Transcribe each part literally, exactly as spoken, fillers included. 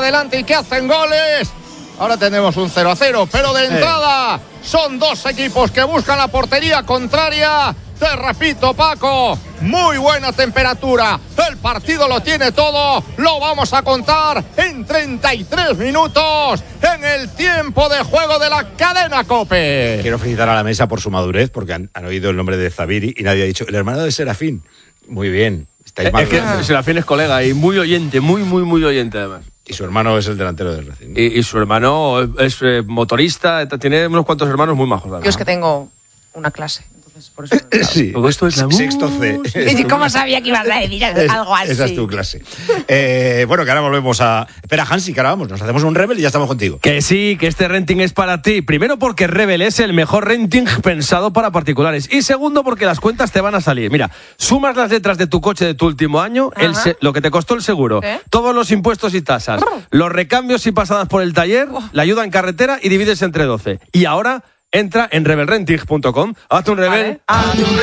adelante y que hacen goles. Ahora tenemos un cero a cero, pero de entrada son dos equipos que buscan la portería contraria. Te repito, Paco, muy buena temperatura. El partido lo tiene todo. Lo vamos a contar en treinta y tres minutos en el tiempo de juego de la cadena COPE. Quiero felicitar a la mesa por su madurez, porque han, han oído el nombre de Zaviri y nadie ha dicho el hermano de Serafín. Muy bien. Estáis Es que Serafín es colega y muy oyente, muy, muy, muy oyente además. Y su hermano es el delantero del Racing, ¿no? Y, y su hermano es, es eh, motorista, tiene unos cuantos hermanos muy majos. Yo es que tengo una clase. Por eso, claro. Sí, todo esto es la sexto C. ¿Cómo sabía que ibas a decir algo así? Esa es tu clase. Eh, bueno, que ahora volvemos a... Espera, Hansi, que ahora vamos, nos hacemos un Rebel y ya estamos contigo. Que sí, que este renting es para ti. Primero porque Rebel es el mejor renting pensado para particulares. Y segundo porque las cuentas te van a salir. Mira, sumas las letras de tu coche de tu último año, el se- lo que te costó el seguro, ¿eh? Todos los impuestos y tasas, los recambios y pasadas por el taller, la ayuda en carretera y divides entre doce. Y ahora... entra en rebel renting punto com, hazte un Rebel, hazte un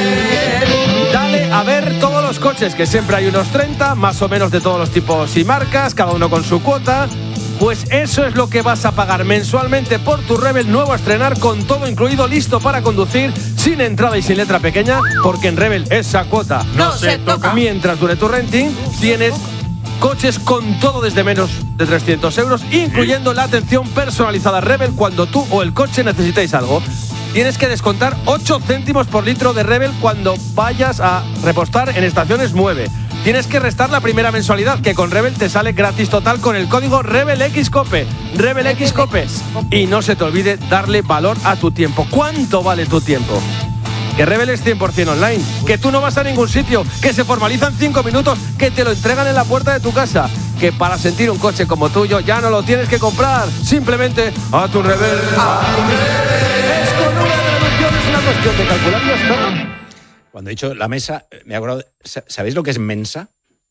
Rebel. Dale a ver todos los coches, que siempre hay unos treinta, más o menos de todos los tipos y marcas, cada uno con su cuota. Pues eso es lo que vas a pagar mensualmente por tu Rebel nuevo a estrenar, con todo incluido, listo para conducir, sin entrada y sin letra pequeña, porque en Rebel esa cuota no, no se toca. toca. Mientras dure tu renting, tienes coches con todo desde menos de trescientos euros, incluyendo la atención personalizada Rebel cuando tú o el coche necesitéis algo. Tienes que descontar ocho céntimos por litro de Rebel cuando vayas a repostar en estaciones Mueve. Tienes que restar la primera mensualidad, que con Rebel te sale gratis total con el código RebelXCOPE. RebelXCOPE. Y no se te olvide darle valor a tu tiempo. ¿Cuánto vale tu tiempo? Que Rebel es cien por ciento online, que tú no vas a ningún sitio, que se formaliza en cinco minutos, que te lo entregan en la puerta de tu casa, que para sentir un coche como tuyo ya no lo tienes que comprar, simplemente a tu Rebel. A tu Rebel. Es con una reducción, es una cuestión de calcular y ya está. Cuando he dicho la mesa, me he acordado, ¿sabéis lo que es mensa?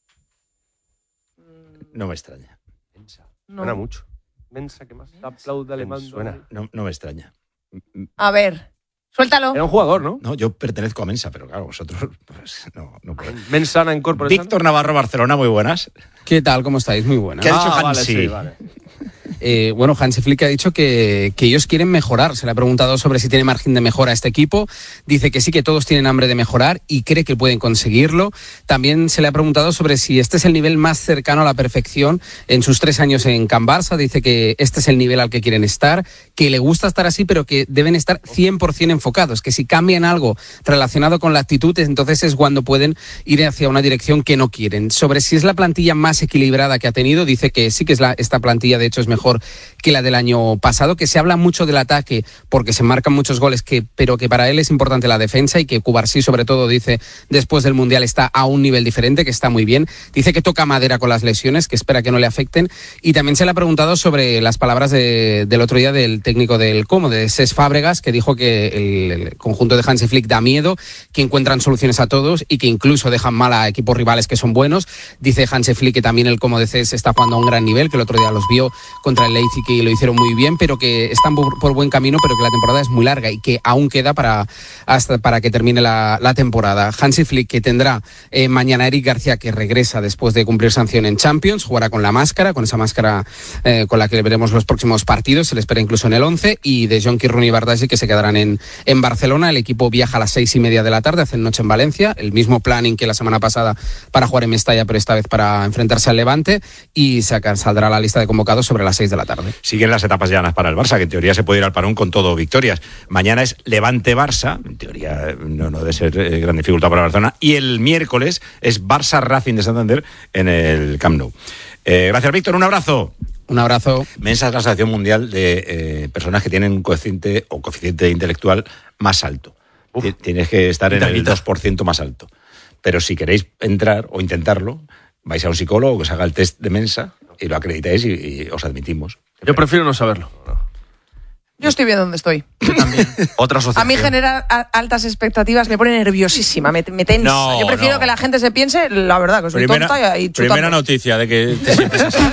No me extraña. Mensa. No. Suena mucho. Mensa, ¿qué más? Aplaude alemán. Suena. No, no me extraña. A ver. Suéltalo. Era un jugador, ¿no? No, yo pertenezco a Mensa, pero claro, vosotros pues, no, no puedo. Mensana Incorporation. Víctor Navarro, Barcelona, muy buenas. ¿Qué tal? ¿Cómo estáis? Muy buenas. ¿Qué ha dicho ah, Hansi? Vale, sí, vale. Eh, bueno, Hansi Flick ha dicho que, que ellos quieren mejorar. Se le ha preguntado sobre si tiene margen de mejora este equipo. Dice que sí, que todos tienen hambre de mejorar y cree que pueden conseguirlo. También se le ha preguntado sobre si este es el nivel más cercano a la perfección en sus tres años en Can Barça. Dice que este es el nivel al que quieren estar, que le gusta estar así, pero que deben estar cien por ciento enfocados, que si cambian algo relacionado con la actitud, entonces es cuando pueden ir hacia una dirección que no quieren. Sobre si es la plantilla más equilibrada que ha tenido, dice que sí que es la, esta plantilla de hecho es mejor que la del año pasado, que se habla mucho del ataque porque se marcan muchos goles, que, pero que para él es importante la defensa y que Cubarsí sobre todo, dice, después del Mundial está a un nivel diferente, que está muy bien. Dice que toca madera con las lesiones, que espera que no le afecten, y también se le ha preguntado sobre las palabras de, del otro día del técnico del Como, de Cesc Fábregas, que dijo que el, el conjunto de Hansi Flick da miedo, que encuentran soluciones a todos y que incluso dejan mal a equipos rivales que son buenos. Dice Hansi Flick que también el Como de Cesc está jugando a un gran nivel, que el otro día los vio contra el Leipzig y lo hicieron muy bien, pero que están por, por buen camino, pero que la temporada es muy larga y que aún queda para, hasta para que termine la, la temporada. Hansi Flick, que tendrá eh, mañana Eric García, que regresa después de cumplir sanción en Champions, jugará con la máscara, con esa máscara eh, con la que veremos los próximos partidos, se le espera incluso en el once, y de Jonky, Rooney y Bardghji, que se quedarán en, en Barcelona. El equipo viaja a las seis y media de la tarde, hacen noche en Valencia, el mismo planning que la semana pasada para jugar en Mestalla, pero esta vez para enfrentarse al Levante, y saca, saldrá la lista de convocados sobre las seis de la tarde. Siguen las etapas llanas para el Barça, que en teoría se puede ir al parón con todo victorias. Mañana es Levante-Barça, en teoría no, no debe ser eh, gran dificultad para Barcelona, y el miércoles es Barça-Racing de Santander en el Camp Nou. Eh, gracias, Víctor, un abrazo. Un abrazo. Mensa es la Asociación Mundial de eh, personas que tienen un coeficiente o coeficiente intelectual más alto. Uf. Tienes que estar en el dos por ciento más alto. Pero si queréis entrar o intentarlo, vais a un psicólogo que os haga el test de Mensa y lo acreditáis y, y os admitimos. Yo prefiero no saberlo. Yo estoy bien donde estoy. Yo también. Otra asociación. A mí generar a- altas expectativas me pone nerviosísima, me, me tensa. No, Yo prefiero no. que la gente se piense, la verdad, que soy Primera, tonta y chutando. primera noticia de que te sientes así.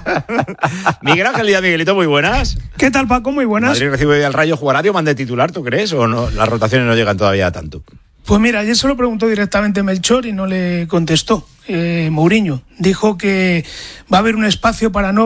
Miguel Ángel Díaz, Miguelito, muy buenas. ¿Qué tal, Paco? Muy buenas. Madrid recibe al Rayo, jugará Diomande de titular, ¿tú crees? ¿O no? Las rotaciones no llegan todavía a tanto. Pues mira, ayer se lo preguntó directamente Melchor y no le contestó. Eh, Mourinho dijo que va a haber un espacio para no